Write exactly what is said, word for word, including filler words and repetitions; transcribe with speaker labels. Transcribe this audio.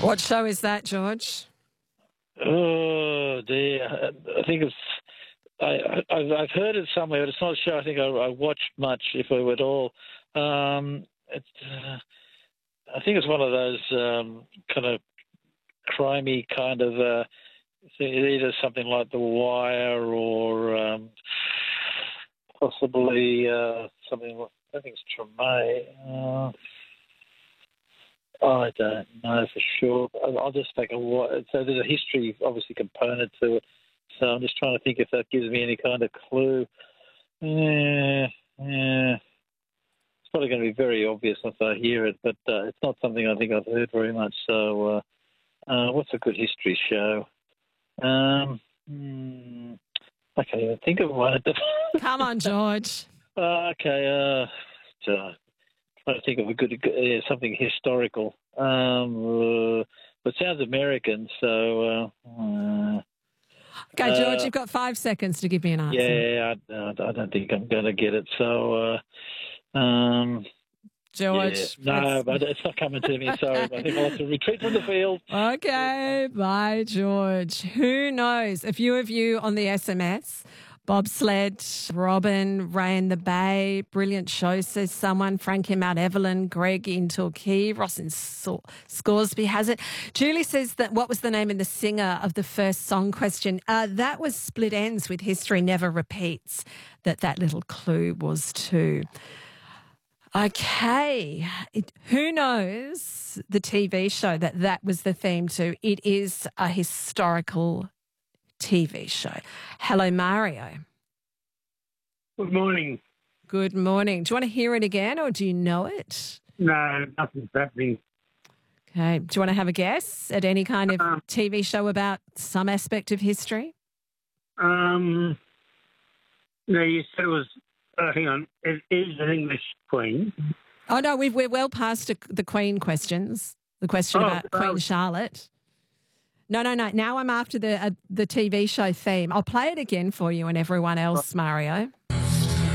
Speaker 1: What show is that, George?
Speaker 2: Oh dear, I think it's. I, I, I've heard it somewhere, but it's not a show I think I, I watched much, if I at all. Um, it's, uh, I think it's one of those um, kind of crimey kind of. Uh, either something like The Wire or um, possibly uh, something. Like, I think it's Treme. Uh, I don't know for sure. I'll I'll just take a what. So there's a history, obviously, component to it. So I'm just trying to think if that gives me any kind of clue. Yeah, yeah. It's probably going to be very obvious if I hear it, but uh, it's not something I think I've heard very much. So, uh, uh, what's a good history show? Um, hmm, I can't even think of one.
Speaker 1: Come on, George.
Speaker 2: uh, okay, uh, uh, trying to think of a good, uh, something historical. Um, uh, but it sounds American, so. Uh, uh,
Speaker 1: Okay, George,
Speaker 2: uh,
Speaker 1: you've got five seconds to give me an answer.
Speaker 2: Yeah, I, I don't think I'm going to get it. So, uh, um,
Speaker 1: George.
Speaker 2: yeah. No, but it's not coming to me. Sorry, I think I'll have to retreat from the field.
Speaker 1: Okay, bye, George. Who knows? A few of you on the S M S. Bobsled, Robin, Ray in the Bay, brilliant show, says someone. Frank in Mount Evelyn, Greg in Torquay, Ross in Scoresby has it. Julie says that what was the name and the singer of the first song question? Uh, that was Split Ends with History Never Repeats, that that little clue was too. Okay, it, who knows the T V show that that was the theme to? It is a historical T V show. Hello, Mario.
Speaker 3: Good morning.
Speaker 1: Good morning. Do you want to hear it again or do you know it?
Speaker 3: No, nothing's happening.
Speaker 1: Okay. Do you want to have a guess at any kind of
Speaker 3: Um,
Speaker 1: T V show about some aspect of history?
Speaker 3: Um, no, you said it was, uh, hang on, it is an English queen.
Speaker 1: Oh, no, we've, we're well past the the Queen questions, the question
Speaker 3: Oh,
Speaker 1: about
Speaker 3: well-
Speaker 1: Queen Charlotte. No, no, no. Now I'm after the uh, the T V show theme. I'll play it again for you and everyone else, Mario.